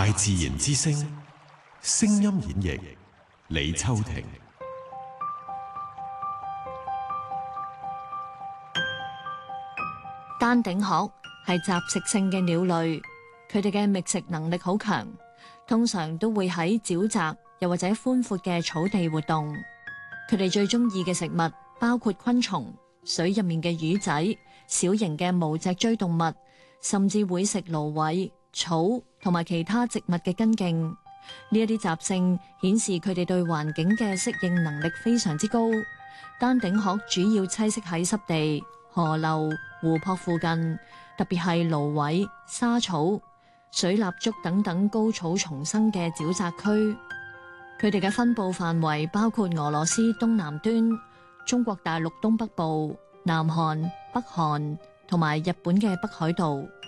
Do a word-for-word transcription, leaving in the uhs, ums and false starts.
大自然之聲，聲音演繹李秋婷。 丹頂鶴係雜食性嘅鳥類，佢哋嘅覓食能力好強，通常都會喺沼澤又或者寬闊嘅草地活動。佢哋最中意嘅食物包括昆蟲、水入面嘅魚仔、小型嘅無脊椎動物，甚至會食蘆葦、草同埋其他植物嘅根莖。呢一啲習性顯示佢哋對環境嘅適應能力非常之高。丹頂鶴主要棲息喺濕地、河流、湖泊附近，特別係蘆葦、沙草、水蠟燭等等高草叢生嘅沼澤區。佢哋嘅分布範圍包括俄羅斯東南端、中國大陸東北部、南韓、北韓同埋日本嘅北海道。